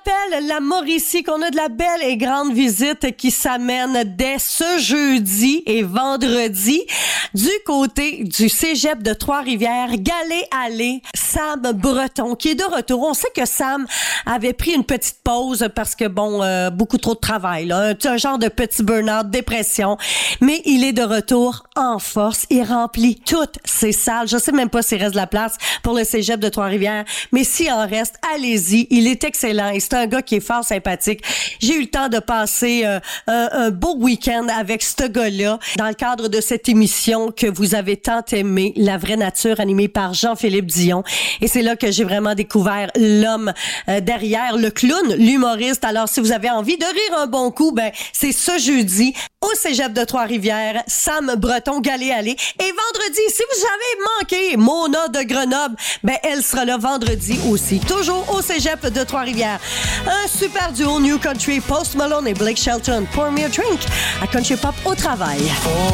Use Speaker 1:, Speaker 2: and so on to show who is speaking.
Speaker 1: rappelle la Mauricie qu'on a de la belle et grande visite qui s'amène dès ce jeudi et vendredi du côté du Cégep de Trois-Rivières. Galet-Allé, Sam Breton qui est de retour. On sait que Sam avait pris une petite pause parce que beaucoup trop de travail, là, un genre de petit burn-out, dépression, mais il est de retour en force. Il remplit toutes ses salles. Je sais même pas s'il reste de la place pour le Cégep de Trois-Rivières, mais s'il en reste, allez-y. Il est excellent et c'est un gars qui est fort sympathique. J'ai eu le temps de passer un beau week-end avec ce gars-là dans le cadre de cette émission que vous avez tant aimée, La vraie nature, animée par Jean-Philippe Dion. Et c'est là que j'ai vraiment découvert l'homme derrière le clown, l'humoriste. Alors, si vous avez envie de rire un bon coup, c'est ce jeudi au Cégep de Trois-Rivières, Sam Breton, Galet-Allé. Et vendredi, si vous avez manqué Mona de Grenoble, elle sera là vendredi aussi. Toujours au Cégep de Trois-Rivières. Un super duo New Country, Post Malone et Blake Shelton. Pour me a drink à Country Pop au travail.